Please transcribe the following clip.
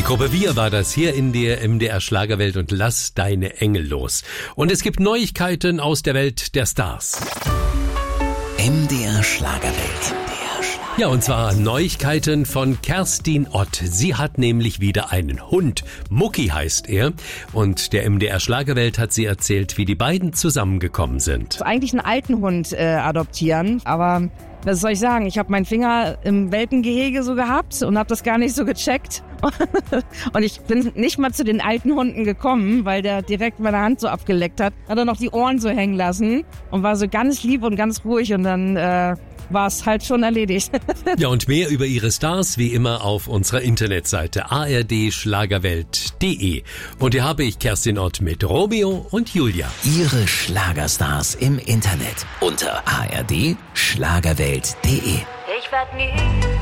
Gruppe Wir war das hier in der MDR Schlagerwelt und Lass deine Engel los. Und es gibt Neuigkeiten aus der Welt der Stars. MDR Schlagerwelt. Ja, und zwar Neuigkeiten von Kerstin Ott. Sie hat nämlich wieder einen Hund. Mucki heißt er. Und der MDR Schlagerwelt hat sie erzählt, wie die beiden zusammengekommen sind. Eigentlich einen alten Hund adoptieren, aber was soll ich sagen? Ich habe meinen Finger im Welpengehege so gehabt und habe das gar nicht so gecheckt. Und ich bin nicht mal zu den alten Hunden gekommen, weil der direkt meine Hand so abgeleckt hat. Hat er noch die Ohren so hängen lassen und war so ganz lieb und ganz ruhig und dann war es halt schon erledigt. Ja, und mehr über ihre Stars wie immer auf unserer Internetseite ardschlagerwelt.de. Und hier habe ich Kerstin Ott mit Romeo und Julia. Ihre Schlagerstars im Internet unter ardschlagerwelt.de. Ich werd nie